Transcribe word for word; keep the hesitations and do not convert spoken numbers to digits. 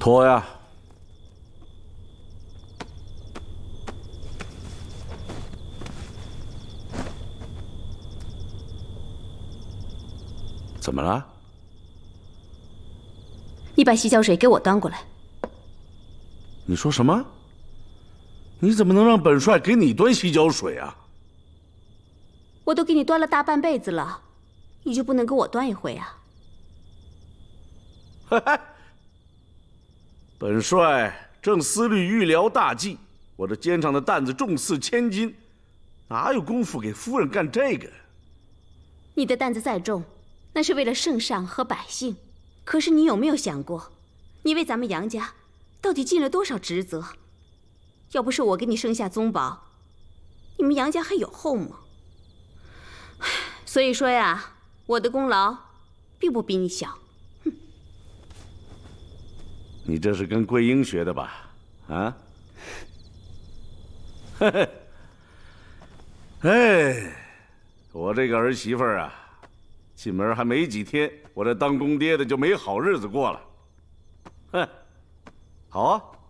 脱呀！怎么了？ 你把洗脚水给我端过来。 你说什么？你怎么能让本帅给你端洗脚水啊？ 我都给你端了大半辈子了，你就不能给我端一回啊？ 哈哈，本帅正思虑御疗大计，我这肩上的担子重似千斤，哪有功夫给夫人干这个？ 你的担子再重，那是为了圣上和百姓。可是你有没有想过，你为咱们杨家到底尽了多少职责？要不是我给你生下宗宝，你们杨家还有后吗？所以说呀，我的功劳并不比你小。哼， 你这是跟桂英学的吧？啊？嘿嘿，哎，我这个儿媳妇儿啊，进门还没几天，我这当公爹的就没好日子过了。哼，好啊。